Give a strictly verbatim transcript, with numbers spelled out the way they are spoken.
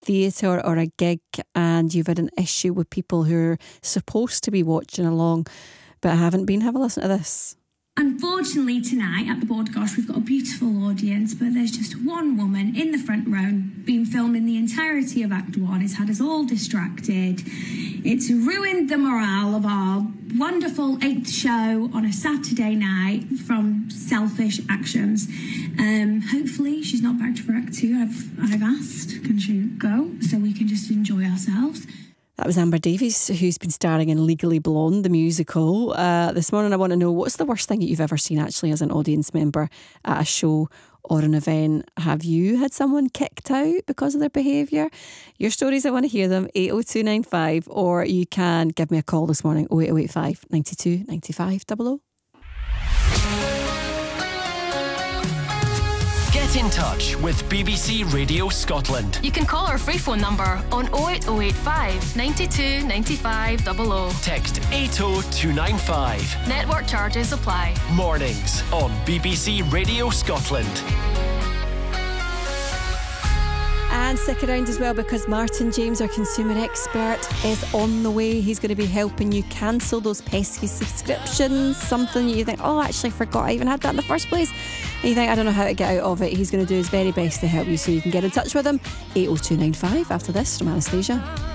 theatre or a gig and you've had an issue with people who are supposed to be watching along but haven't been, have a listen to this. Unfortunately tonight at the Bord Gáis we've got a beautiful audience, but there's just one woman in the front row been filming the entirety of Act One. It's had us all distracted. It's ruined the morale of our wonderful eighth show on a Saturday night from selfish actions. Um, hopefully she's not back for Act Two. I've, I've asked, can she go so we can just enjoy ourselves? That was Amber Davies, who's been starring in Legally Blonde, the musical. Uh, this morning I want to know, what's the worst thing that you've ever seen actually as an audience member at a show or an event? Have you had someone kicked out because of their behaviour? Your stories, I want to hear them, eight oh two nine five, or you can give me a call this morning, oh eight oh eight five, nine two, nine five, double oh. Get in touch with B B C Radio Scotland. You can call our free phone number on oh eight oh eight five, nine two, nine five, double oh. Text eight oh two nine five. Network charges apply. Mornings on B B C Radio Scotland. And stick around as well, because Martin James, our consumer expert, is on the way. He's going to be helping you cancel those pesky subscriptions. Something you think, oh, actually forgot I even had that in the first place. And you think, I don't know how to get out of it. He's going to do his very best to help you, so you can get in touch with him. eight oh two nine five after this from Anastasia.